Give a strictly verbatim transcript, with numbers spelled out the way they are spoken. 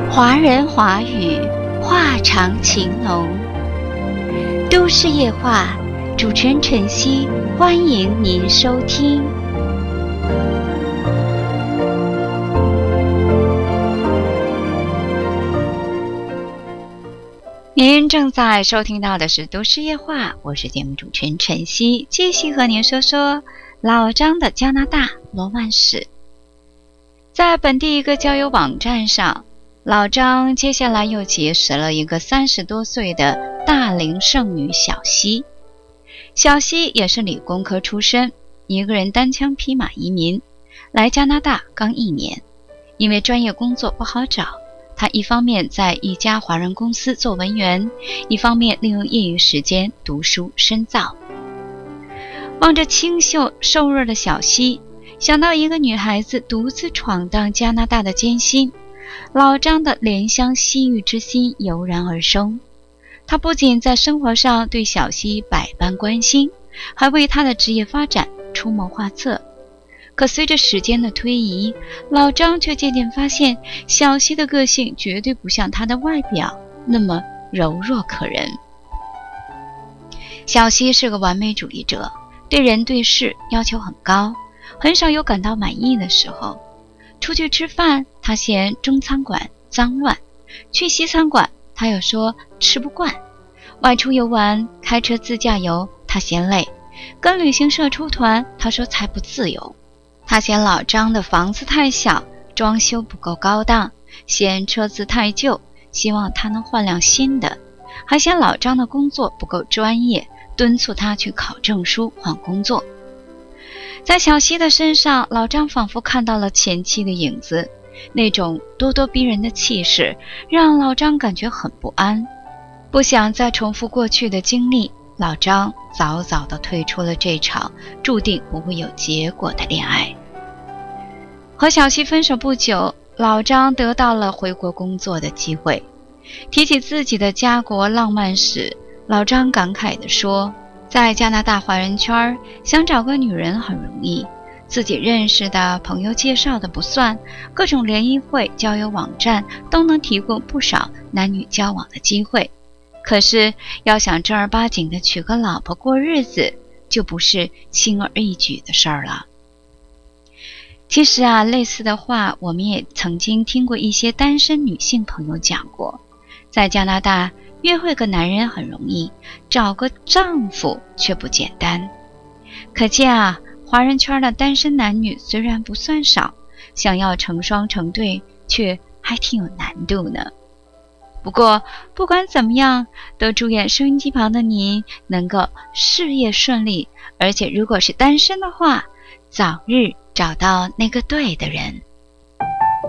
华人华语，话长情浓。都市夜话，主持人晨曦，欢迎您收听。您正在收听到的是都市夜话，我是节目主持人晨曦，继续和您说说老张的加拿大罗曼史。在本地一个交友网站上，老张接下来又结识了一个三十多岁的大龄剩女小西。小西也是理工科出身，一个人单枪匹马移民来加拿大刚一年，因为专业工作不好找，他一方面在一家华人公司做文员，一方面利用业余时间读书深造。望着清秀瘦弱的小西，想到一个女孩子独自闯荡加拿大的艰辛，老张的怜香惜玉之心油然而生。他不仅在生活上对小西百般关心，还为她的职业发展出谋划策。可随着时间的推移，老张却渐渐发现，小西的个性绝对不像她的外表那么柔弱可人。小西是个完美主义者，对人对事要求很高，很少有感到满意的时候。出去吃饭，他嫌中餐馆脏乱；去西餐馆，他又说吃不惯；外出游玩，开车自驾游，他嫌累；跟旅行社出团，他说才不自由。他嫌老张的房子太小，装修不够高档；嫌车子太旧，希望他能换辆新的；还嫌老张的工作不够专业，敦促他去考证书换工作。在小西的身上，老张仿佛看到了前妻的影子，那种咄咄逼人的气势让老张感觉很不安。不想再重复过去的经历，老张早早地退出了这场注定不会有结果的恋爱。和小西分手不久，老张得到了回国工作的机会。提起自己的家国浪漫史，老张感慨地说，在加拿大华人圈，想找个女人很容易，自己认识的朋友介绍的不算，各种联谊会、交友网站都能提供不少男女交往的机会。可是要想正儿八经的娶个老婆过日子，就不是轻而易举的事儿了。其实啊，类似的话我们也曾经听过一些单身女性朋友讲过，在加拿大约会个男人很容易，找个丈夫却不简单。可见啊，华人圈的单身男女虽然不算少，想要成双成对却还挺有难度呢。不过不管怎么样，都祝愿收音机旁的您能够事业顺利，而且如果是单身的话，早日找到那个对的人。